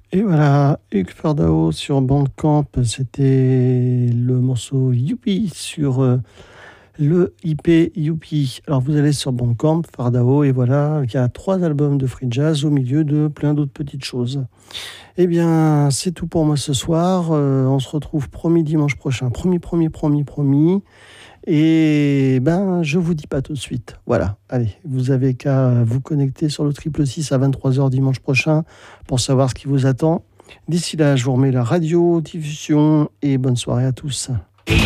Et voilà, Hugues Fardao sur Bandcamp, c'était le morceau Youpi sur le IP Youpi. Alors vous allez sur Bandcamp, Fardao, et voilà, il y a 3 albums de free jazz au milieu de plein d'autres petites choses. Eh bien, c'est tout pour moi ce soir. On se retrouve promis dimanche prochain. Promis. Et ben, je vous dis pas tout de suite. Voilà, allez, vous avez qu'à vous connecter sur le 666 à 23h dimanche prochain pour savoir ce qui vous attend. D'ici là, je vous remets la radio, diffusion et bonne soirée à tous.